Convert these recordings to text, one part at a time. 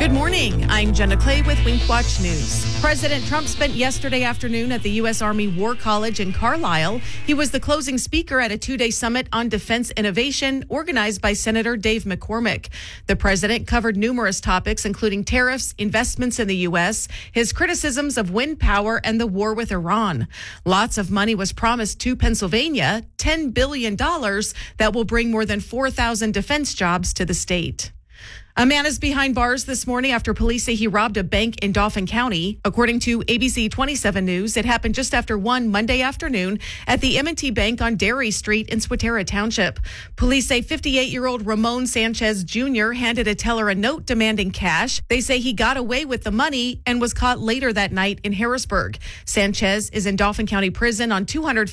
Good morning. I'm Jenna Clay with Wink Watch News. President Trump spent yesterday afternoon at the U.S. Army War College in Carlisle. He was the closing speaker at a two-day summit on defense innovation organized by Senator Dave McCormick. The president covered numerous topics, including tariffs, investments in the U.S., his criticisms of wind power, and the war with Iran. Lots of money was promised to Pennsylvania, $10 billion that will bring more than 4,000 defense jobs to the state. A man is behind bars this morning after police say he robbed a bank in Dauphin County. According to ABC 27 News, it happened just after 1 Monday afternoon at the M&T Bank on Dairy Street in Swatara Township. Police say 58-year-old Ramon Sanchez Jr. handed a teller a note demanding cash. They say he got away with the money and was caught later that night in Harrisburg. Sanchez is in Dauphin County Prison on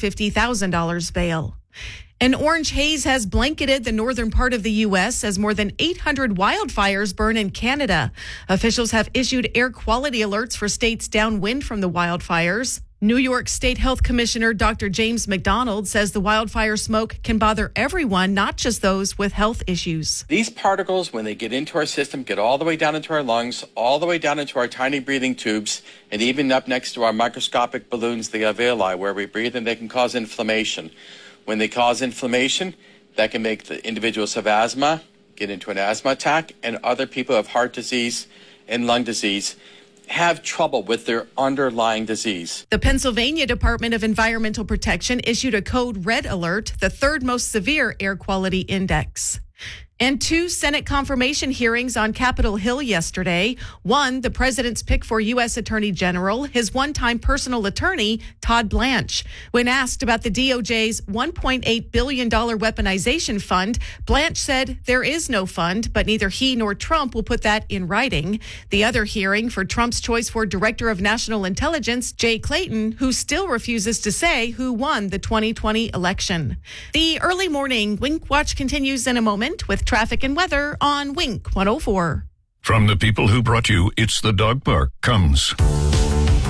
$250,000 bail. An orange haze has blanketed the northern part of the U.S. as more than 800 wildfires burn in Canada. Officials have issued air quality alerts for states downwind from the wildfires. New York State Health Commissioner Dr. James McDonald says the wildfire smoke can bother everyone, not just those with health issues. These particles, when they get into our system, get all the way down into our lungs, all the way down into our tiny breathing tubes, and even up next to our microscopic balloons, the alveoli, where we breathe, and they can cause inflammation. When they cause inflammation, that can make the individuals have asthma, get into an asthma attack, and other people who have heart disease and lung disease have trouble with their underlying disease. The Pennsylvania Department of Environmental Protection issued a code red alert, the third most severe air quality index. And 2 Senate confirmation hearings on Capitol Hill yesterday. One, the president's pick for U.S. Attorney General, his one-time personal attorney, Todd Blanche. When asked about the DOJ's $1.8 billion weaponization fund, Blanche said there is no fund, but neither he nor Trump will put that in writing. The other hearing for Trump's choice for Director of National Intelligence, Jay Clayton, who still refuses to say who won the 2020 election. The early morning Wink Watch continues in a moment with traffic and weather on Wink 104. From the people who brought you It's the Dog Park comes